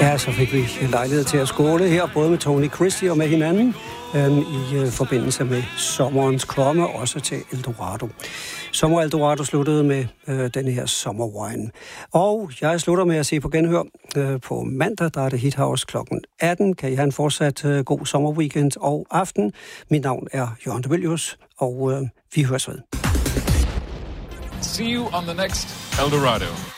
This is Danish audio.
Ja, så fik vi lejlighed til at skåle her, både med Tony Christie og med hinanden, i forbindelse med sommerens komme, også til Eldorado. Sommer Eldorado sluttede med denne her sommerwine. Og jeg slutter med at se på genhør på mandag, der er det Hit House kl. 18. Kan I have en fortsat god sommerweekend og aften. Mit navn er Jørgen de Mylius, og vi høres ved. See you on the next Eldorado.